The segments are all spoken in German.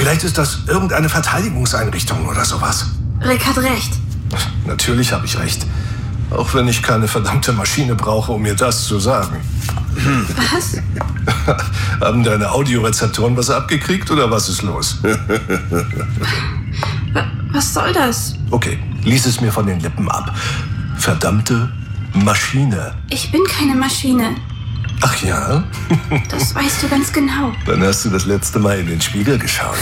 Vielleicht ist das irgendeine Verteidigungseinrichtung oder sowas. Rick hat recht. Natürlich habe ich recht. Auch wenn ich keine verdammte Maschine brauche, um mir das zu sagen. Was? Haben deine Audiorezeptoren was abgekriegt oder was ist los? Was soll das? Okay, lies es mir von den Lippen ab. Verdammte Maschine. Ich bin keine Maschine. Ach ja? Das weißt du ganz genau. Dann hast du das letzte Mal in den Spiegel geschaut.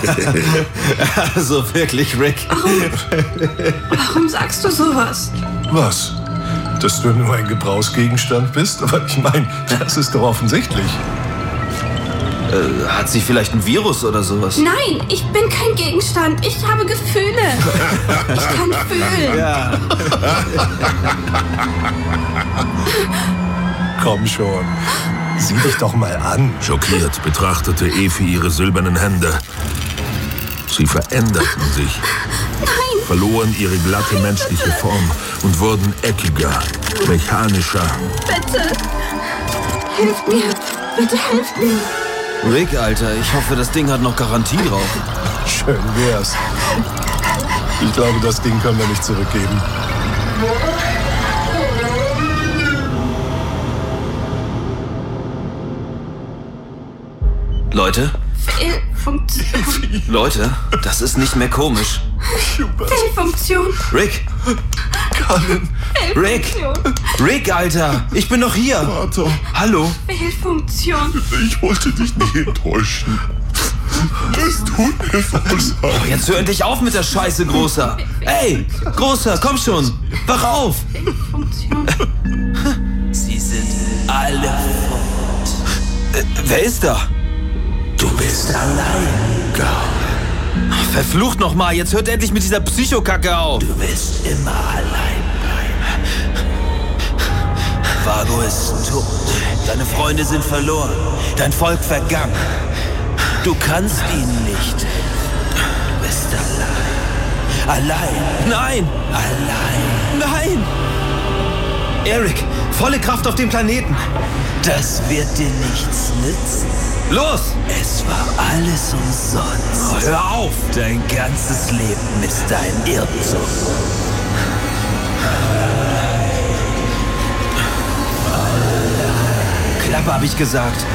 Also wirklich, Rick. Warum sagst du sowas? Was? Dass du nur ein Gebrauchsgegenstand bist? Aber ich meine, das ist doch offensichtlich. Hat sie vielleicht ein Virus oder sowas? Nein, ich bin kein Gegenstand. Ich habe Gefühle. Ich kann fühlen. Ja. Komm schon. Sieh dich doch mal an. Schockiert betrachtete Efi ihre silbernen Hände. Sie veränderten sich, verloren ihre glatte menschliche Form und wurden eckiger, mechanischer. Bitte. Hilft mir. Bitte hilft mir. Rick, Alter, ich hoffe, das Ding hat noch Garantie drauf. Schön wär's. Ich glaube, das Ding können wir nicht zurückgeben. Leute? Fehlfunktion. Leute, das ist nicht mehr komisch. Fehlfunktion. Rick! Colin. Rick! Rick, Alter! Ich bin noch hier! Vater, Hallo? Fehlfunktion. ich wollte dich nicht enttäuschen. Es tut mir voll leid. Jetzt hör endlich auf mit der Scheiße, Großer! Ey! Großer, komm schon! Wach auf! Fehlfunktion. Sie sind alle fort. Wer ist da? Du bist allein, Colin. Verflucht nochmal, jetzt hört endlich mit dieser Psychokacke auf! Du wirst immer allein bleiben. Vago ist tot. Deine Freunde sind verloren. Dein Volk vergangen. Du kannst ihnen nicht. Du bist allein. Allein. Nein! Allein. Nein! Eric, volle Kraft auf dem Planeten. Das wird dir nichts nützen. Los! Es war alles umsonst. Hör auf! Dein ganzes Leben ist ein Irrtum. Klappe, hab ich gesagt.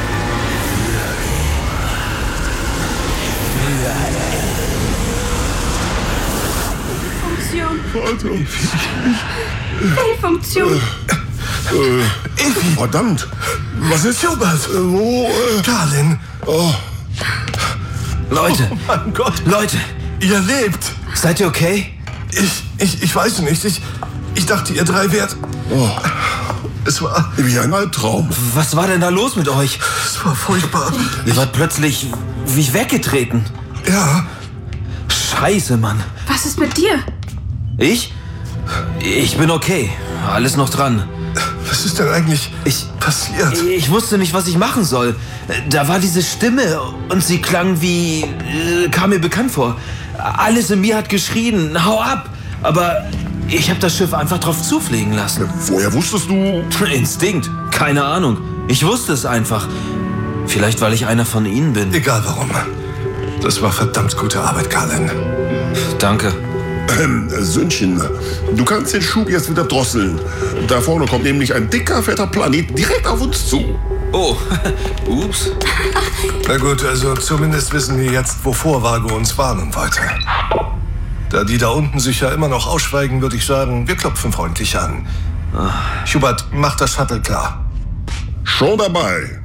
Fehlfunktion. Fehlfunktion. Verdammt, was ist Hubert? Colin. Oh, Leute, Oh mein Gott. Leute, Ihr lebt. seid ihr okay? Ich weiß nicht. Ich dachte, ihr drei wärt... oh, Es war wie ein Albtraum. Was war denn da los mit euch? furchtbar. Ihr wart plötzlich wie weggetreten. Ja, Scheiße, Mann. Was ist mit dir? Ich? Ich bin okay. Alles noch dran. was ist denn eigentlich Ich passiert? wusste nicht, was ich machen soll. Da war diese Stimme und sie klang wie... kam mir bekannt vor. Alles in mir hat geschrien, hau ab. Aber ich habe das Schiff einfach drauf zufliegen lassen. Woher wusstest du? Instinkt. Keine Ahnung. Ich wusste es einfach. Vielleicht, weil ich einer von ihnen bin. Egal warum. Das war verdammt gute Arbeit, Colin. Danke. Söhnchen, du kannst den Schub jetzt wieder drosseln. Da vorne kommt nämlich ein dicker, fetter Planet direkt auf uns zu. Oh, ups. Na gut, also zumindest wissen wir jetzt, wovor Vago uns warnen wollte. Da die da unten sich ja immer noch ausschweigen, würde ich sagen, wir klopfen freundlich an. Hubert, mach das Shuttle klar. Schon dabei.